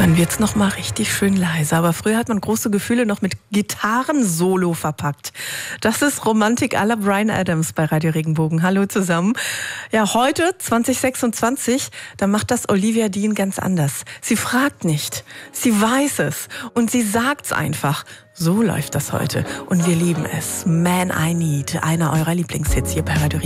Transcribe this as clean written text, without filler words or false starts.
Dann wird's noch mal richtig schön leise. Aber früher hat man große Gefühle noch mit Gitarrensolo verpackt. Das ist Romantik à la Bryan Adams bei Radio Regenbogen. Hallo zusammen. Ja, heute, 2026, da macht das Olivia Dean ganz anders. Sie fragt nicht, sie weiß es und sie sagt's einfach. So läuft das heute und wir lieben es. Man I Need, einer eurer Lieblingshits hier bei Radio Regenbogen.